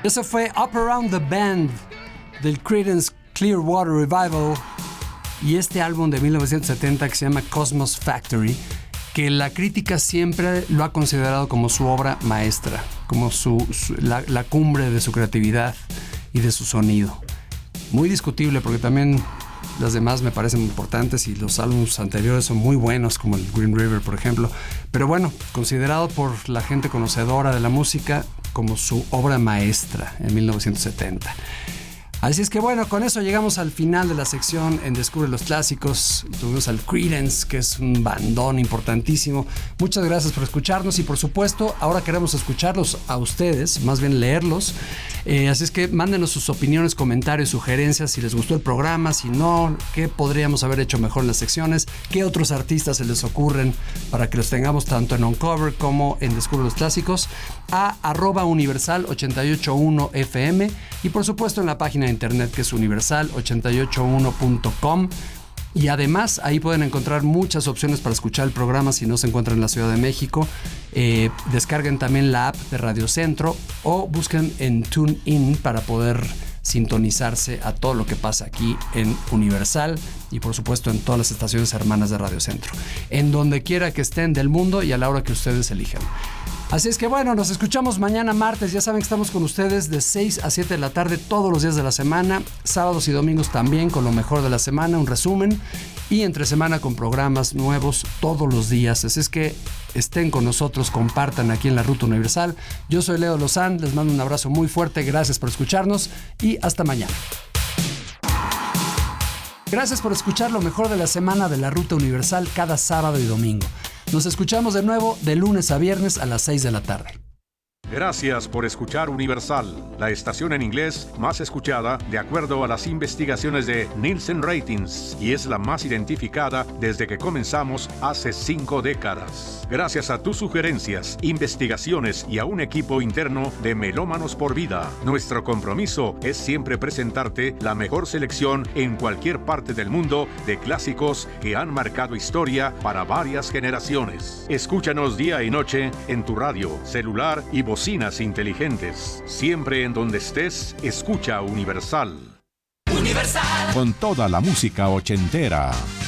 Eso fue Up Around the Bend del Creedence Clearwater Revival y este álbum de 1970 que se llama Cosmos Factory, que la crítica siempre lo ha considerado como su obra maestra, como la cumbre de su creatividad y de su sonido. Muy discutible porque también las demás me parecen importantes y los álbumes anteriores son muy buenos, como el Green River, por ejemplo. Pero bueno, considerado por la gente conocedora de la música como su obra maestra en 1970. Así es que bueno, con eso llegamos al final de la sección en Descubre los Clásicos. Tuvimos al Creedence, que es un bandón importantísimo. Muchas gracias por escucharnos y por supuesto, ahora queremos escucharlos a ustedes, más bien leerlos. Así es que mándenos sus opiniones, comentarios, sugerencias, si les gustó el programa, si no, qué podríamos haber hecho mejor en las secciones, qué otros artistas se les ocurren para que los tengamos tanto en Uncover como en Descubre los Clásicos, a @universal881fm y por supuesto en la página de internet que es universal881.com. Y además ahí pueden encontrar muchas opciones para escuchar el programa si no se encuentran en la Ciudad de México. Descarguen también la app de Radio Centro o busquen en TuneIn para poder sintonizarse a todo lo que pasa aquí en Universal y por supuesto en todas las estaciones hermanas de Radio Centro, en donde quiera que estén del mundo y a la hora que ustedes elijan. Así es que bueno, nos escuchamos mañana martes. Ya saben que estamos con ustedes de 6 a 7 de la tarde todos los días de la semana, sábados y domingos también con lo mejor de la semana, un resumen, y entre semana con programas nuevos todos los días. Así es que estén con nosotros, compartan aquí en la Ruta Universal. Yo soy Leo Lozán, les mando un abrazo muy fuerte, gracias por escucharnos y hasta mañana. Gracias por escuchar lo mejor de la semana de la Ruta Universal cada sábado y domingo. Nos escuchamos de nuevo de lunes a viernes a las 6 de la tarde. Gracias por escuchar Universal, la estación en inglés más escuchada de acuerdo a las investigaciones de Nielsen Ratings y es la más identificada desde que comenzamos hace 5 décadas. Gracias a tus sugerencias, investigaciones y a un equipo interno de Melómanos por Vida, nuestro compromiso es siempre presentarte la mejor selección en cualquier parte del mundo de clásicos que han marcado historia para varias generaciones. Escúchanos día y noche en tu radio, celular y bocinas inteligentes. Siempre en donde estés, escucha Universal. Universal. Con toda la música ochentera.